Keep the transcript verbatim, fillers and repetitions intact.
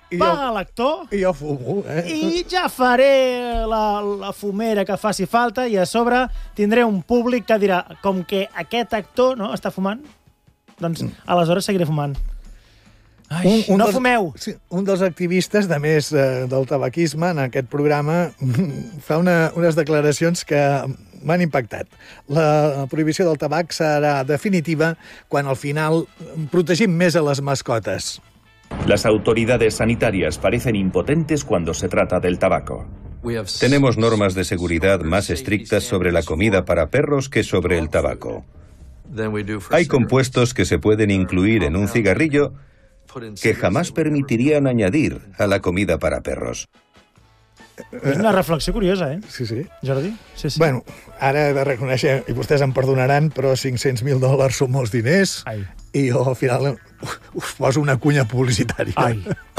paga l'actor I jo fumo, eh? i ja faré la, la fumera que faci falta i a sobre tindré un públic que dirà, com que aquest actor no està fumant, doncs aleshores seguiré fumant. Ai, un, un no dels, fumeu! Sí, un dels activistes, de més eh, del tabaquisme, en aquest programa, fa una, unes declaracions que m'han impactat. La prohibició del tabac serà definitiva quan al final protegim més a les mascotes. Las autoridades sanitarias parecen impotentes cuando se trata del tabaco. Tenemos normas de seguridad más estrictas sobre la comida para perros que sobre el tabaco. Hay compuestos que se pueden incluir en un cigarrillo que jamás permitirían añadir a la comida para perros. És una reflexió curiosa, eh? Sí, sí. Jordi? Sí, sí. Bueno, ara he de reconèixer, i vostès em perdonaran, però cinc-cents mil dòlars són molts diners. Ai. I jo, al final, us poso una cunya publicitària. Ai.